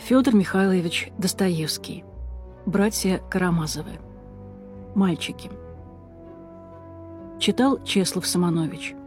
Федор Михайлович Достоевский. Братья Карамазовы. Мальчики. Читал Чеслов Самонович.